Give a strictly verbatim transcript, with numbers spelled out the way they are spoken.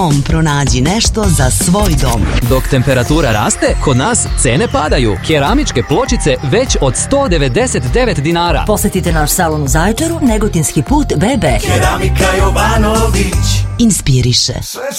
Pronađi nešto za svoj dom. Dok temperatura raste, kod nas cene padaju. Keramičke pločice već od sto devedeset devet dinara. Posetite naš salon u Zaječaru, Negotinski put B B. Keramika Jovanović Inspiriše.